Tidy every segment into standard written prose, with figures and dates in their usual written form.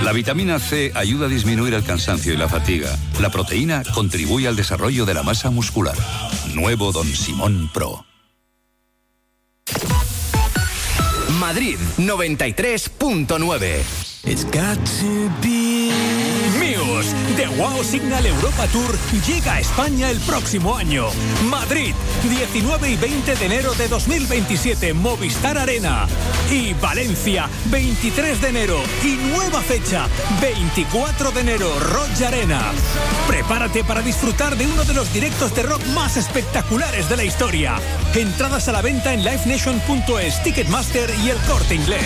La vitamina C ayuda a disminuir el cansancio y la fatiga. La proteína contribuye al desarrollo de la masa muscular. Nuevo Don Simón Pro. Madrid 93.9. It's got to be Muse, The Wow Signal Europa Tour llega a España el próximo año. Madrid, 19 y 20 de enero de 2027, Movistar Arena. Y Valencia, 23 de enero y nueva fecha, 24 de enero, Roig Arena. Prepárate para disfrutar de uno de los directos de rock más espectaculares de la historia. Entradas a la venta en livenation.es, Ticketmaster y El Corte Inglés.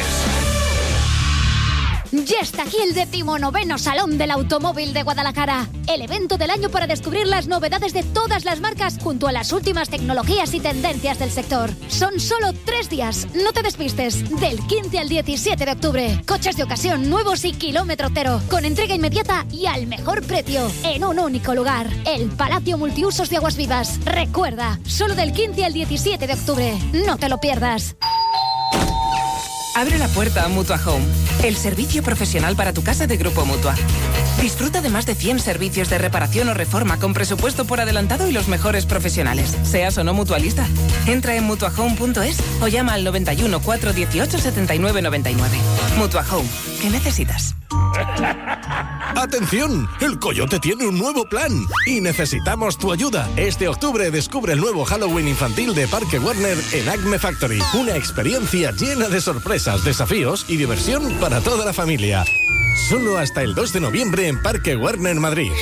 Ya está aquí el 19º Salón del Automóvil de Guadalajara. El evento del año para descubrir las novedades de todas las marcas junto a las últimas tecnologías y tendencias del sector. Son solo 3 días, no te despistes. Del 15 al 17 de octubre. Coches de ocasión nuevos y kilómetro cero. Con entrega inmediata y al mejor precio. En un único lugar. El Palacio Multiusos de Aguas Vivas. Recuerda, solo del 15 al 17 de octubre. No te lo pierdas. Abre la puerta a Mutua Home, el servicio profesional para tu casa de Grupo Mutua. Disfruta de más de 100 servicios de reparación o reforma con presupuesto por adelantado y los mejores profesionales, seas o no mutualista. Entra en mutuahome.es o llama al 91 418 79 99. Mutua Home, ¿qué necesitas? ¡Atención! El Coyote tiene un nuevo plan y necesitamos tu ayuda. Este octubre descubre el nuevo Halloween infantil de Parque Warner en Acme Factory. Una experiencia llena de sorpresas, desafíos y diversión para toda la familia. Solo hasta el 2 de noviembre en Parque Warner Madrid.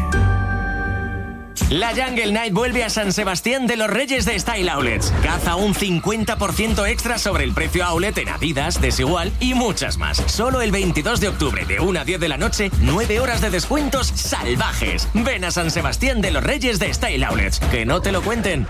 La Jungle Night vuelve a San Sebastián de los Reyes de Style Outlets. Caza un 50% extra sobre el precio outlet en Adidas, Desigual y muchas más. Solo el 22 de octubre de 1 a 10 de la noche, 9 horas de descuentos salvajes. Ven a San Sebastián de los Reyes de Style Outlets. Que no te lo cuenten.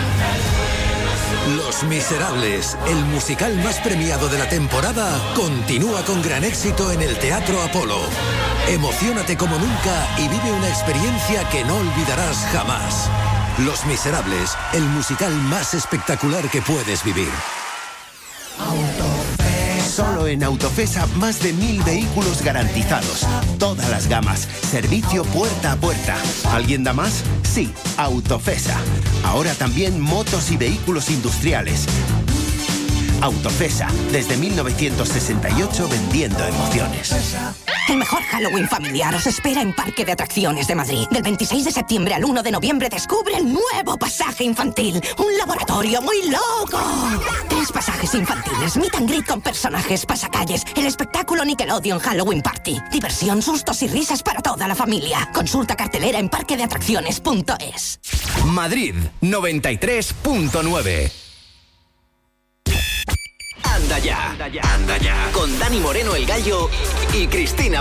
Los Miserables, el musical más premiado de la temporada, continúa con gran éxito en el Teatro Apolo. Emociónate como nunca y vive una experiencia que no olvidarás jamás. Los Miserables, el musical más espectacular que puedes vivir. Solo en Autofesa, más de 1000 vehículos garantizados. Todas las gamas. Servicio puerta a puerta. ¿Alguien da más? Sí, Autofesa. Ahora también motos y vehículos industriales. Autofesa, desde 1968 vendiendo emociones. El mejor Halloween familiar os espera en Parque de Atracciones de Madrid. Del 26 de septiembre al 1 de noviembre descubre el nuevo pasaje infantil. Un laboratorio muy loco. 3 pasajes infantiles, meet and greet con personajes, pasacalles, el espectáculo Nickelodeon Halloween Party. Diversión, sustos y risas para toda la familia. Consulta cartelera en parquedeatracciones.es. Madrid 93.9. Anda ya, anda ya, con Dani Moreno el Gallo y Cristina